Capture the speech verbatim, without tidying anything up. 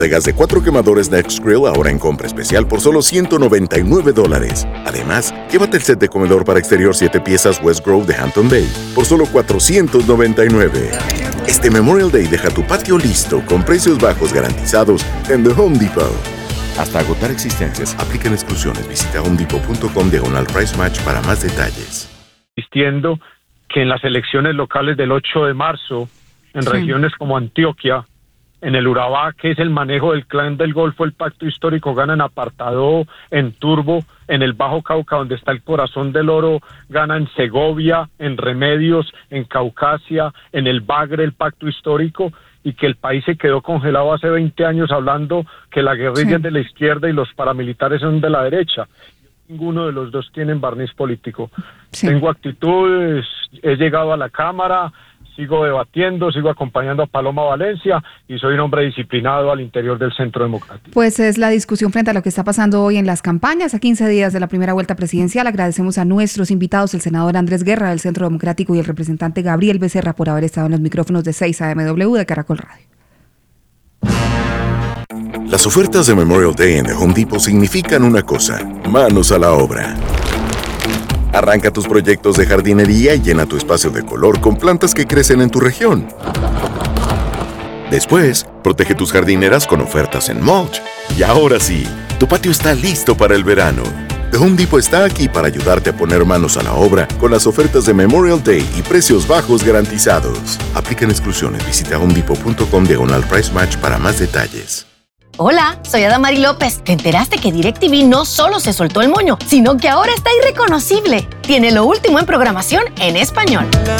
de gas de cuatro quemadores Nextgrill ahora en compra especial por solo ciento noventa y nueve dólares. Además, llévate el set de comedor para exterior siete piezas West Grove de Hampton Bay por solo cuatrocientos noventa y nueve. Este Memorial Day deja tu patio listo con precios bajos garantizados en The Home Depot. Hasta agotar existencias, aplican exclusiones. Visita homedepot punto com diagonal price match para más detalles. Insistiendo que en las elecciones locales del ocho de marzo, en sí. regiones como Antioquia, en el Urabá, que es el manejo del Clan del Golfo, el Pacto Histórico, gana en Apartadó, en Turbo, en el Bajo Cauca, donde está el Corazón del Oro, gana en Segovia, en Remedios, en Caucasia, en el Bagre, el Pacto Histórico, y que el país se quedó congelado hace veinte años hablando que la guerrilla sí. es de la izquierda y los paramilitares son de la derecha. Ninguno de los dos tienen barniz político. Sí. Tengo actitudes, he llegado a la Cámara, sigo debatiendo, sigo acompañando a Paloma Valencia y soy un hombre disciplinado al interior del Centro Democrático. Pues es la discusión frente a lo que está pasando hoy en las campañas. A quince días de la primera vuelta presidencial, agradecemos a nuestros invitados, el senador Andrés Guerra del Centro Democrático y el representante Gabriel Becerra por haber estado en los micrófonos de seis A M W de Caracol Radio. Las ofertas de Memorial Day en The Home Depot significan una cosa: manos a la obra. Arranca tus proyectos de jardinería y llena tu espacio de color con plantas que crecen en tu región. Después, protege tus jardineras con ofertas en mulch. Y ahora sí, tu patio está listo para el verano. The Home Depot está aquí para ayudarte a poner manos a la obra con las ofertas de Memorial Day y precios bajos garantizados. Aplican exclusiones. Visita homedepot punto com diagonal price match para más detalles. Hola, soy Adamari López. ¿Te enteraste que DirecTV no solo se soltó el moño, sino que ahora está irreconocible? Tiene lo último en programación en español.